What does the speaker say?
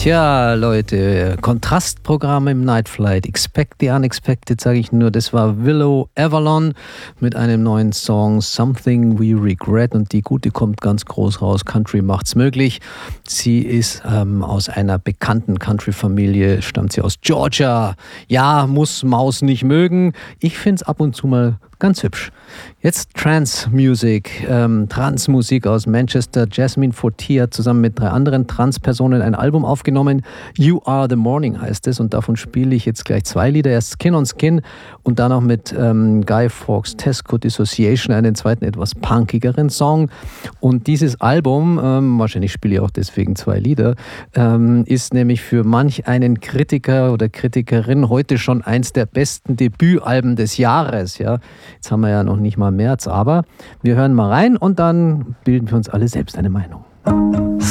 Tja, Leute, Kontrastprogramm im Night Flight. Expect the Unexpected, sage ich nur. Das war Willow Avalon mit einem neuen Song Something We Regret. Und die Gute kommt ganz groß raus. Country macht's möglich. Sie ist aus einer bekannten Country-Familie, stammt sie aus Georgia. Ja, muss Maus nicht mögen. Ich find's ab und zu mal ganz hübsch. Jetzt Trance-Musik, Trance-Musik aus Manchester. Jasmine Fortier hat zusammen mit 3 anderen Trance-Personen ein Album aufgenommen. You Are the Morning heißt es, und davon spiele ich jetzt gleich 2 Lieder. Erst Skin on Skin und dann noch mit Guy Fawkes Tesco Dissociation, einen zweiten, etwas punkigeren Song. Und dieses Album, wahrscheinlich spiele ich auch deswegen 2 Lieder, ist nämlich für manch einen Kritiker oder Kritikerin heute schon eins der besten Debütalben des Jahres. Ja. Jetzt haben wir ja noch nicht mal März, aber wir hören mal rein und dann bilden wir uns alle selbst eine Meinung.